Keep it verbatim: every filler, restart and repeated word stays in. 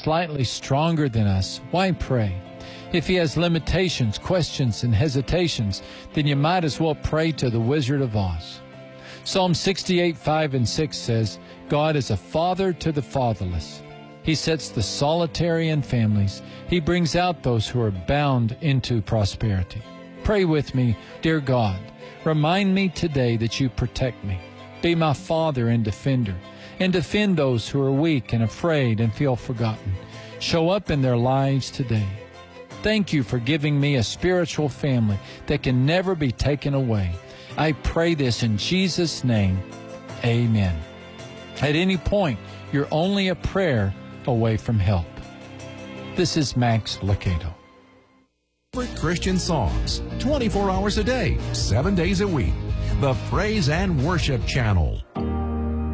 slightly stronger than us, why pray? If he has limitations, questions, and hesitations, then you might as well pray to the Wizard of Oz. Psalm sixty-eight, five and six says, God is a father to the fatherless. He sets the solitary in families. He brings out those who are bound into prosperity. Pray with me, dear God, remind me today that you protect me. Be my father and defender, and defend those who are weak and afraid and feel forgotten. Show up in their lives today. Thank you for giving me a spiritual family that can never be taken away. I pray this in Jesus' name. Amen. At any point, you're only a prayer away from help. This is Max Lucado. Christian songs, twenty-four hours a day, seven days a week. The Praise and Worship Channel.